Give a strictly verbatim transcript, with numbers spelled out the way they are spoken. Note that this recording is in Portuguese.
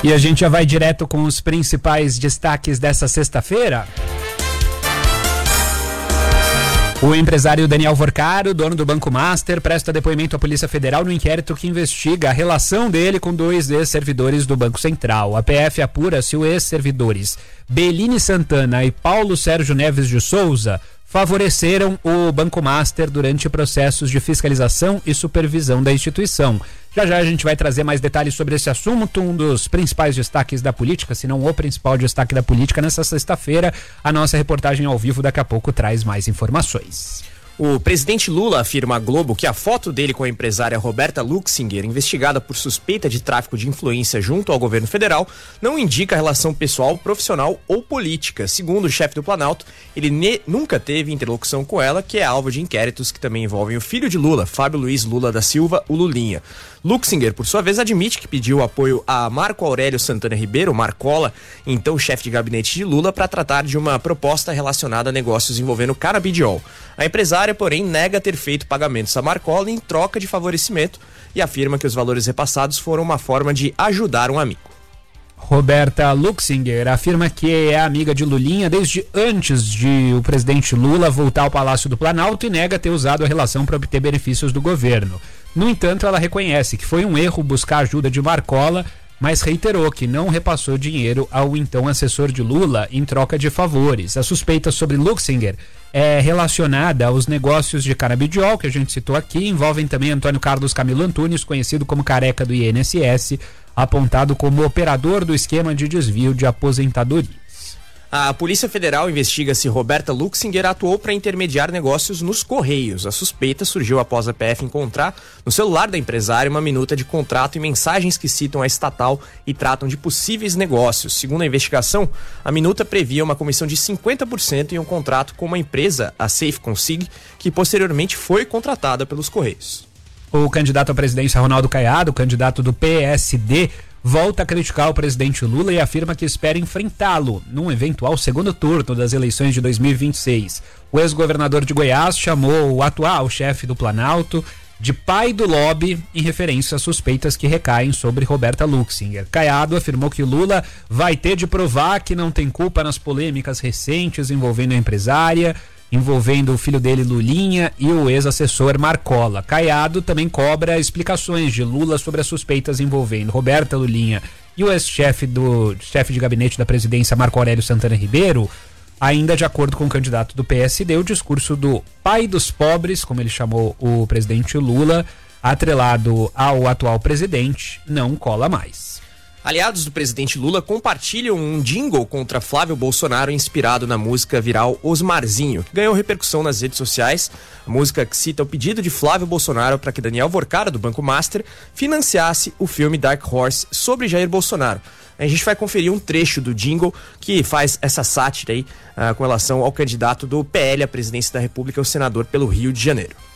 E a gente já vai direto com os principais destaques dessa sexta-feira. O empresário Daniel Vorcaro, dono do Banco Master, presta depoimento à Polícia Federal no inquérito que investiga a relação dele com dois ex-servidores do Banco Central. A P F apura se os ex-servidores Beline Santana e Paulo Sérgio Neves de Souza favoreceram o Banco Master durante processos de fiscalização e supervisão da instituição. Já já a gente vai trazer mais detalhes sobre esse assunto, um dos principais destaques da política, se não o principal destaque da política nessa sexta-feira. A nossa reportagem ao vivo daqui a pouco traz mais informações. O presidente Lula afirma à Globo que a foto dele com a empresária Roberta Luxinger, investigada por suspeita de tráfico de influência junto ao governo federal, não indica relação pessoal, profissional ou política. Segundo o chefe do Planalto, ele ne- nunca teve interlocução com ela, que é alvo de inquéritos que também envolvem o filho de Lula, Fábio Luiz Lula da Silva, o Lulinha. Luxinger, por sua vez, admite que pediu apoio a Marco Aurélio Santana Ribeiro, Marcola, então chefe de gabinete de Lula, para tratar de uma proposta relacionada a negócios envolvendo canabidiol. A empresária, porém, nega ter feito pagamentos a Marcola em troca de favorecimento e afirma que os valores repassados foram uma forma de ajudar um amigo. Roberta Luxinger afirma que é amiga de Lulinha desde antes de o presidente Lula voltar ao Palácio do Planalto e nega ter usado a relação para obter benefícios do governo. No entanto, ela reconhece que foi um erro buscar ajuda de Marcola, mas reiterou que não repassou dinheiro ao então assessor de Lula em troca de favores. A suspeita sobre Luxinger é relacionada aos negócios de canabidiol, que a gente citou aqui, envolvem também Antônio Carlos Camilo Antunes, conhecido como Careca do I N S S, apontado como operador do esquema de desvio de aposentadoria. A Polícia Federal investiga se Roberta Luxinger atuou para intermediar negócios nos Correios. A suspeita surgiu após a P F encontrar no celular da empresária uma minuta de contrato e mensagens que citam a estatal e tratam de possíveis negócios. Segundo a investigação, a minuta previa uma comissão de cinquenta por cento em um contrato com uma empresa, a Safe Consig, que posteriormente foi contratada pelos Correios. O candidato à presidência Ronaldo Caiado, candidato do P S D, volta a criticar o presidente Lula e afirma que espera enfrentá-lo num eventual segundo turno das eleições de dois mil e vinte e seis. O ex-governador de Goiás chamou o atual chefe do Planalto de pai do lobby em referência às suspeitas que recaem sobre Roberta Luxinger. Caiado afirmou que Lula vai ter de provar que não tem culpa nas polêmicas recentes envolvendo a empresária, envolvendo o filho dele, Lulinha, e o ex-assessor Marcola. Caiado também cobra explicações de Lula sobre as suspeitas envolvendo Roberta, Lulinha e o ex-chefe do chefe de gabinete da presidência, Marco Aurélio Santana Ribeiro. Ainda de acordo com o candidato do P S D, o discurso do pai dos pobres, como ele chamou o presidente Lula, atrelado ao atual presidente, não cola mais. Aliados do presidente Lula compartilham um jingle contra Flávio Bolsonaro inspirado na música viral Osmarzinho, que ganhou repercussão nas redes sociais. A música que cita o pedido de Flávio Bolsonaro para que Daniel Vorcaro, do Banco Master, financiasse o filme Dark Horse sobre Jair Bolsonaro. A gente vai conferir um trecho do jingle que faz essa sátira aí uh, com relação ao candidato do P L à presidência da República, o senador pelo Rio de Janeiro.